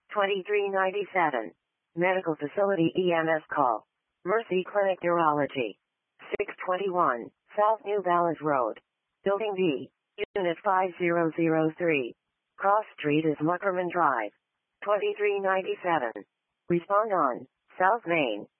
2397. Medical Facility EMS call. Mercy Clinic Neurology. 621, South New Balance Road. Building B, Unit 5003. Cross Street is Muckerman Drive. 2397. Respond on South Main.